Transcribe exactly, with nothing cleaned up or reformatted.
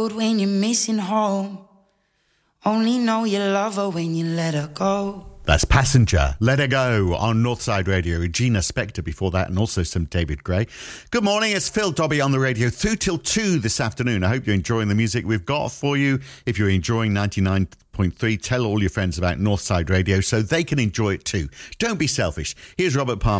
road when you're missing home. Only know you love her when you let her go. That's Passenger, Let Her Go on Northside Radio. Regina Spektor before that, and also some David Gray. Good morning, it's Phil Dobby on the radio through till two this afternoon. I hope you're enjoying the music we've got for you. If you're enjoying ninety-nine point three, tell all your friends about Northside Radio so they can enjoy it too. Don't be selfish. Here's Robert Palmer.